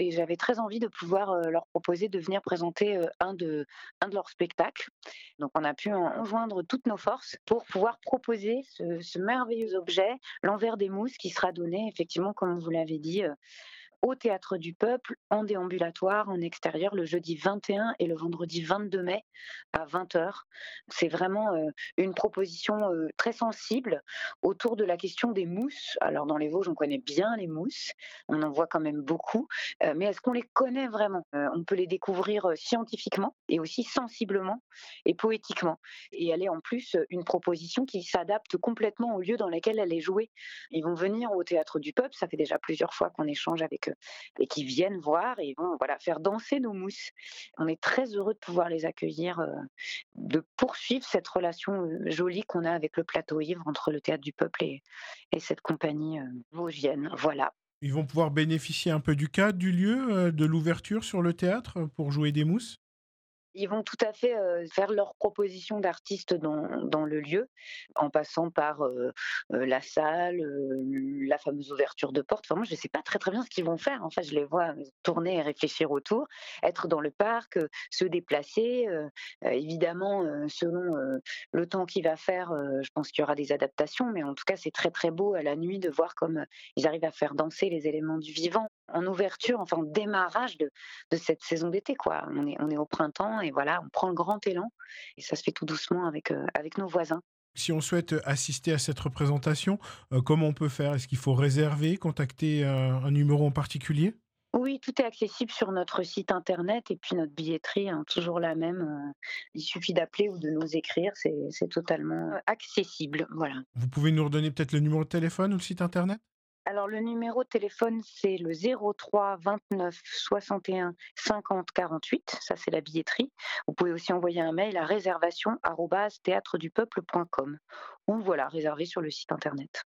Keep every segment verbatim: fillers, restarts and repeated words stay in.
et j'avais très envie de pouvoir, heu, leur proposer de venir présenter, heu, un de un de leurs spectacles. Donc on a pu en en joindre toutes nos forces pour pouvoir proposer ce ce merveilleux objet, l'Envers des mousses, qui sera donné effectivement, comme vous l'avez dit, heu, au Théâtre du Peuple, en déambulatoire, en extérieur, le jeudi vingt et un et le vendredi vingt-deux mai à vingt heures. C'est vraiment, heu, une proposition, heu, très sensible autour de la question des mousses. Alors dans les Vosges, on connaît bien les mousses, on en voit quand même beaucoup, heu, mais est-ce qu'on les connaît vraiment? Heu, on peut les découvrir, heu, scientifiquement et aussi sensiblement et poétiquement, et elle est en plus, heu, une proposition qui s'adapte complètement au lieu dans lequel elle est jouée. Ils vont venir au Théâtre du Peuple, ça fait déjà plusieurs fois qu'on échange avec eux et qui viennent voir et vont, voilà, faire danser nos mousses. On est très heureux de pouvoir les accueillir, heu, de poursuivre cette relation, heu, jolie qu'on a avec le Plateau Ivre entre le Théâtre du Peuple et et cette compagnie, heu, vosgienne. Voilà. Ils vont pouvoir bénéficier un peu du cadre, du lieu, heu, de l'ouverture sur le théâtre, euh, pour jouer des mousses? Ils vont tout à fait, heu, faire leur proposition d'artistes dans dans le lieu, en passant par, heu heu, la salle, heu, la fameuse ouverture de porte. Enfin moi je sais pas très, très bien ce qu'ils vont faire. En fait, je les vois, heu, tourner et réfléchir autour, être dans le parc, heu, se déplacer, heu heu, évidemment, heu, selon, heu, le temps qu'il va faire, heu, je pense qu'il y aura des adaptations, mais en tout cas, c'est très, très beau à la nuit de voir comme, heu, ils arrivent à faire danser les éléments du vivant en ouverture, enfin en démarrage de de cette saison d'été, quoi. On est on est au printemps et voilà, on prend le grand élan et ça se fait tout doucement avec, heu, avec nos voisins. Si on souhaite assister à cette représentation, heu, comment on peut faire? Est-ce qu'il faut réserver, contacter, heu, un numéro en particulier? Oui, tout est accessible sur notre site internet et puis notre billetterie, hein, toujours la même, heu, il suffit d'appeler ou de nous écrire, c'est c'est totalement, heu, accessible, voilà. Vous pouvez nous redonner peut-être le numéro de téléphone ou le site internet? Alors le numéro de téléphone, c'est le zéro trois vingt-neuf soixante et un cinquante quarante-huit, ça c'est la billetterie. Vous pouvez aussi envoyer un mail à réservation arobase théâtre du peuple point com ou voilà, réserver sur le site internet.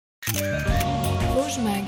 Vosges Mag.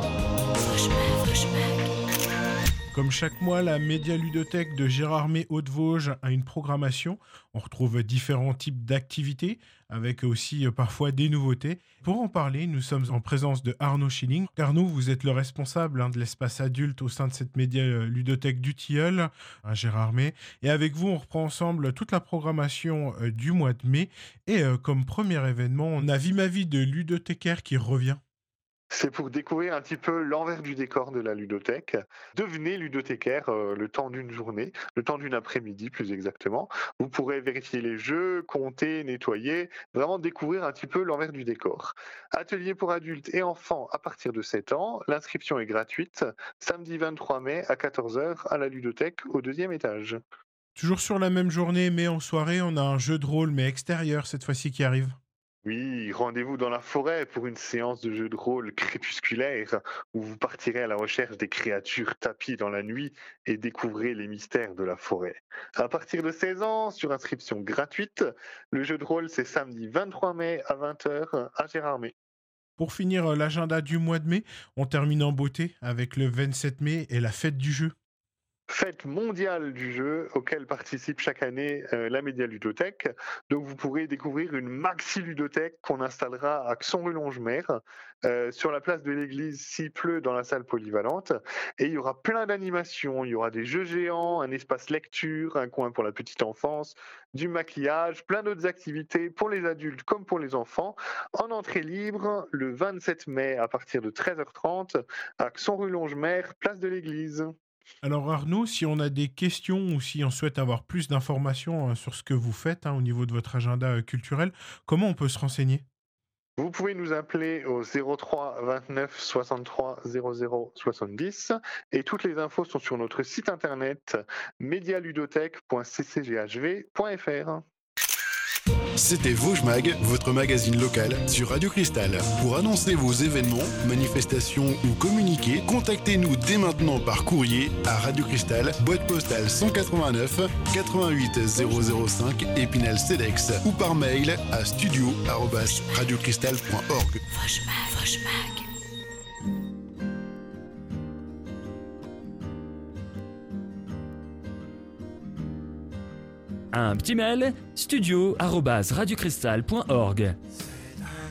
Vosges Mag, Vosges Mag. Comme chaque mois, la Média Ludothèque de Gérardmer Haute-Vosges a une programmation. On retrouve différents types d'activités, avec aussi euh, parfois des nouveautés. Pour en parler, nous sommes en présence de Arnaud Schilling. Arnaud, vous êtes le responsable, hein, de l'espace adulte au sein de cette Média euh, Ludothèque du Tilleul, à Gérardmer. Et avec vous, on reprend ensemble toute la programmation euh, du mois de mai. Et euh, comme premier événement, on a Vie ma vie de ludothécaire qui revient. C'est pour découvrir un petit peu l'envers du décor de la ludothèque. Devenez ludothécaire euh, le temps d'une journée, le temps d'une après-midi plus exactement. Vous pourrez vérifier les jeux, compter, nettoyer, vraiment découvrir un petit peu l'envers du décor. Atelier pour adultes et enfants à partir de sept ans. L'inscription est gratuite. Samedi vingt-trois mai à quatorze heures à la ludothèque au deuxième étage. Toujours sur la même journée, mais en soirée, on a un jeu de rôle, mais extérieur cette fois-ci qui arrive. Oui, rendez-vous dans la forêt pour une séance de jeu de rôle crépusculaire où vous partirez à la recherche des créatures tapies dans la nuit et découvrez les mystères de la forêt. À partir de seize ans, sur inscription gratuite, le jeu de rôle c'est samedi vingt-trois mai à vingt heures à Gérardmer. Pour finir euh, l'agenda du mois de mai, on termine en beauté avec le vingt-sept mai et la fête du jeu. Fête mondiale du jeu auquel participe chaque année euh, la Média Ludothèque. Donc vous pourrez découvrir une maxi ludothèque qu'on installera à Xon-rue-Longemer euh, sur la place de l'église s'il pleut dans la salle polyvalente. Et il y aura plein d'animations, il y aura des jeux géants, un espace lecture, un coin pour la petite enfance, du maquillage, plein d'autres activités pour les adultes comme pour les enfants en entrée libre le vingt-sept mai à partir de treize heures trente à Xon-rue-Longemer, place de l'église. Alors Arnaud, si on a des questions ou si on souhaite avoir plus d'informations euh, sur ce que vous faites, hein, au niveau de votre agenda euh, culturel, comment on peut se renseigner? Vous pouvez nous appeler au zéro trois vingt-neuf soixante-trois zéro zéro soixante-dix et toutes les infos sont sur notre site internet medialudothèque point c c g h v point f r. C'était Vosges Mag, votre magazine local sur Radio Cristal. Pour annoncer vos événements, manifestations ou communiquer, contactez-nous dès maintenant par courrier à Radio Cristal, boîte postale cent quatre-vingt-neuf quatre-vingt-huit zéro zéro cinq Épinal Cedex ou par mail à studio arobase radiocristal point org. Vosges Mag, Vosges Mag. Un petit mail, studio arobase radiocristal point org.